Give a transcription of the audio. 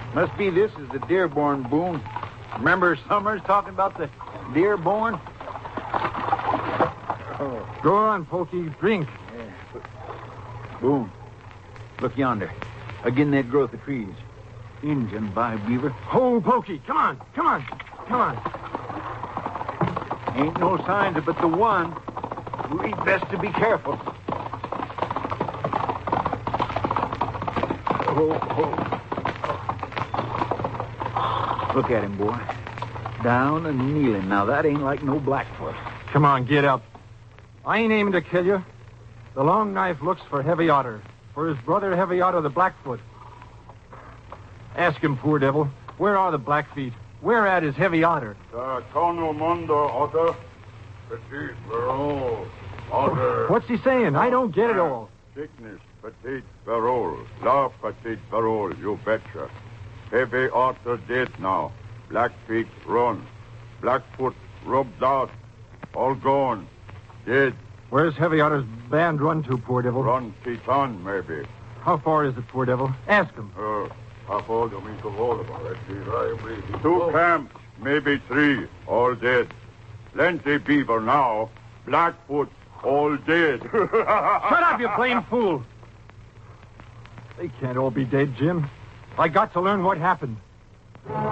Must be this is the Dearborn, Boone. Remember Summers talking about the Dearborn? Oh. Go on, Pokey. Drink. Yeah. Boone, look yonder. Again that growth of trees. Injun, by Beaver. Oh, Pokey. Come on. Ain't no signs of but the one. We'd best to be careful. Oh. Look at him, boy. Down and kneeling. Now, that ain't like no Blackfoot. Come on, get up. I ain't aiming to kill you. The Long Knife looks for Heavy Otter. For his brother, Heavy Otter, the Blackfoot. Ask him, poor devil. Where are the Blackfeet? Where at is Heavy Otter? Tono Mondo, Otter. Petit Barol. Otter. What's he saying? I don't get it all. Sickness, Petit Barol. La Petit Barol, you betcha. Heavy Otter dead now. Blackfeet run. Blackfoot rubbed out. All gone. Dead. Where's Heavy Otter's band run to, poor devil? Run Teton, maybe. How far is it, poor devil? Ask him. Two camps, maybe three, all dead. Plenty beaver now. Blackfoot, all dead. Shut up, you plain fool. They can't all be dead, Jim. I got to learn what happened.